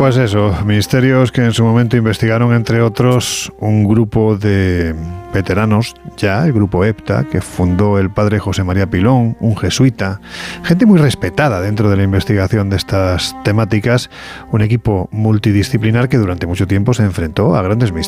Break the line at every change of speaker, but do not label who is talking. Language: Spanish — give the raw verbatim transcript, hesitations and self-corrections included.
Pues eso, misterios que en su momento investigaron, entre otros, un grupo de veteranos, ya, el grupo EPTA, que fundó el padre José María Pilón, un jesuita, gente muy respetada dentro de la investigación de estas temáticas, un equipo multidisciplinar que durante mucho tiempo se enfrentó a grandes misterios.